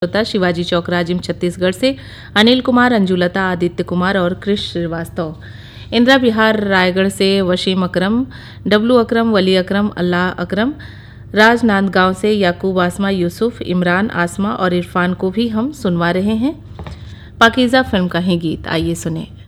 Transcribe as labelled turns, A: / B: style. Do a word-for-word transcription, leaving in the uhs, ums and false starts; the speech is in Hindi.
A: शिवाजी चौक राजिम छत्तीसगढ़ से अनिल कुमार, अंजुलता, आदित्य कुमार और कृष श्रीवास्तव। इंदिरा बिहार रायगढ़ से वसीम अकरम, डब्लू अकरम, वली अकरम, अल्लाह अकरम। राजनांदगांव से याकूब आसमा, यूसुफ, इमरान, आसमा और इरफान को भी हम सुनवा रहे हैं। पाकीज़ा फिल्म का ही गीत आइए सुने।